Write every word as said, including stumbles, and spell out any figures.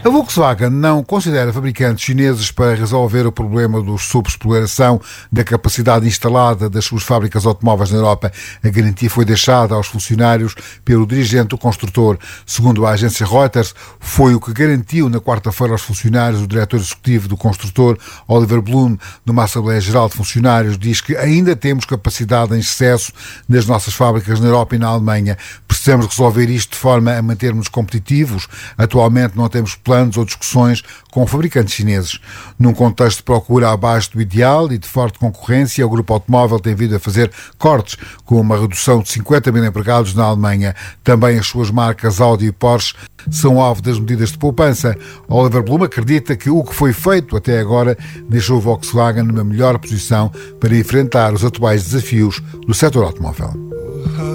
A Volkswagen não considera fabricantes chineses para resolver o problema da subexploração da capacidade instalada das suas fábricas automóveis na Europa. A garantia foi deixada aos funcionários pelo dirigente do construtor. Segundo a agência Reuters, foi o que garantiu na quarta-feira aos funcionários o diretor executivo do construtor, Oliver Blume, numa Assembleia Geral de Funcionários. Diz que ainda temos capacidade em excesso nas nossas fábricas na Europa e na Alemanha. Precisamos resolver isto de forma a mantermos competitivos. Atualmente não temos planos ou discussões com fabricantes chineses. Num contexto de procura abaixo do ideal e de forte concorrência, o grupo automóvel tem vindo a fazer cortes, com uma redução de cinquenta mil empregados na Alemanha. Também as suas marcas Audi e Porsche são alvo das medidas de poupança. Oliver Blume acredita que o que foi feito até agora deixou o Volkswagen numa melhor posição para enfrentar os atuais desafios do setor automóvel.